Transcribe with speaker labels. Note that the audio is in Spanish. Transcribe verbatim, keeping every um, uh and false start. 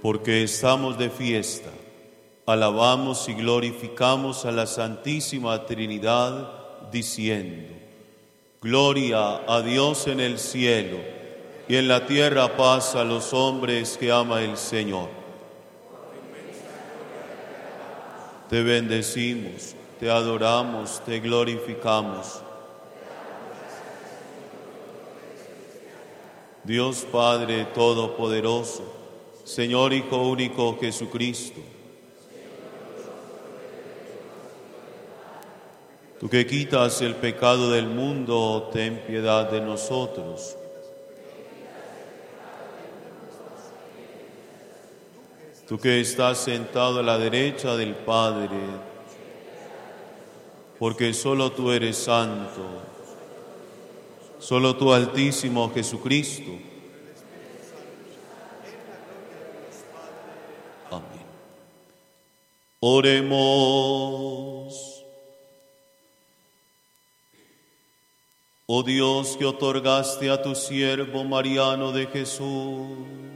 Speaker 1: porque estamos de fiesta, alabamos y glorificamos a la Santísima Trinidad, diciendo: Gloria a Dios en el cielo, y en la tierra paz a los hombres que ama el Señor. Te bendecimos, te adoramos, te glorificamos. Dios Padre Todopoderoso, Señor Hijo único Jesucristo, tú que quitas el pecado del mundo, ten piedad de nosotros. Tú que estás sentado a la derecha del Padre, porque solo tú eres santo, solo tú, Altísimo Jesucristo. Amén. Oremos. Oh Dios, que otorgaste a tu siervo Mariano de Jesús